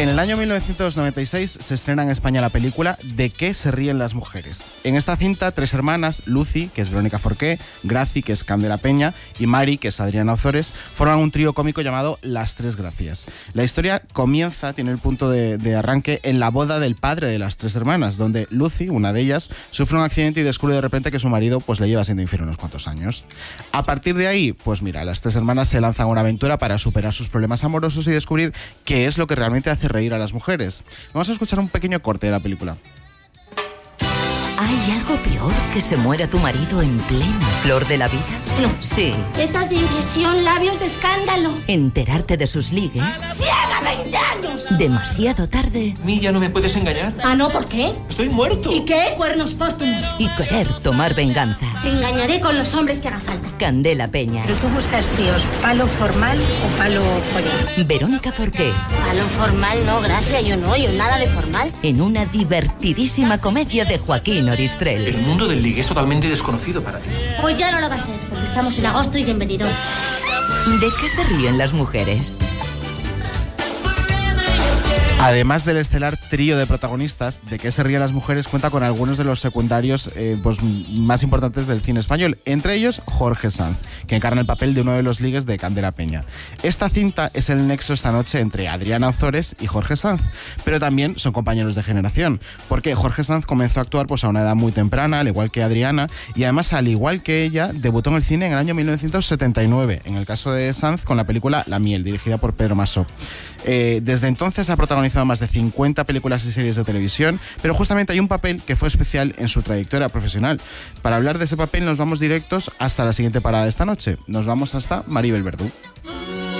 En el año 1996 se estrena en España la película ¿De qué se ríen las mujeres? En esta cinta, tres hermanas, Lucy, que es Verónica Forqué, Graci, que es Candela Peña, y Mari, que es Adriana Ozores, forman un trío cómico llamado Las Tres Gracias. La historia comienza, tiene el punto de arranque en la boda del padre de las tres hermanas, donde Lucy, una de ellas, sufre un accidente y descubre de repente que su marido pues le lleva siendo infiel unos cuantos años. A partir de ahí, pues mira, las tres hermanas se lanzan a una aventura para superar sus problemas amorosos y descubrir qué es lo que realmente hace reír a las mujeres. Vamos a escuchar un pequeño corte de la película. ¿Hay algo peor que se muera tu marido en plena flor de la vida? No. Sí. Tetas de impresión, labios de escándalo. Enterarte de sus ligues. ¡Ciega 20 años! Demasiado tarde. ¿A mí ya no me puedes engañar? Ah, ¿no? ¿Por qué? ¡Estoy muerto! ¿Y qué? Cuernos póstumos. Y querer tomar venganza. Te engañaré con los hombres que haga falta. Candela Peña. ¿Pero tú buscas tíos palo formal o palo follón? Verónica Forqué. Palo formal no, gracias, yo nada de formal. En una divertidísima comedia de Joaquín Oristrel. El mundo del ligue es totalmente desconocido para ti. Pues ya no lo va a ser, porque estamos en agosto y bienvenido. ¿De qué se ríen las mujeres? Además del estelar trío de protagonistas, ¿De qué se ríen las mujeres? Cuenta con algunos de los secundarios pues, más importantes del cine español, entre ellos Jorge Sanz, que encarna el papel de uno de los ligues de Candela Peña. Esta cinta es el nexo esta noche entre Adriana Ozores y Jorge Sanz, pero también son compañeros de generación, porque Jorge Sanz comenzó a actuar pues, a una edad muy temprana, al igual que Adriana, y además, al igual que ella, debutó en el cine en el año 1979, en el caso de Sanz con la película La miel, dirigida por Pedro Masó. Desde entonces ha protagonizado más de 50 películas y series de televisión, pero justamente hay un papel que fue especial en su trayectoria profesional. Para hablar de ese papel nos vamos directos hasta la siguiente parada de esta noche. Nos vamos hasta Maribel Verdú.